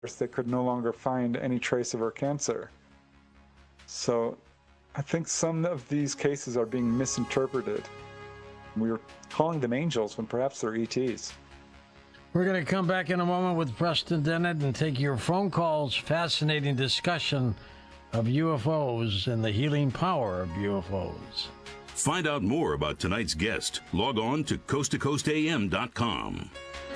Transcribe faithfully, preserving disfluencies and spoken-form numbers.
they could no longer find any trace of her cancer. So I think some of these cases are being misinterpreted. We were calling them angels when perhaps they're E Ts. We're going to come back in a moment with Preston Dennett and take your phone calls. Fascinating discussion of U F Os and the healing power of U F Os. Find out more about tonight's guest. Log on to coast to coast a m dot com.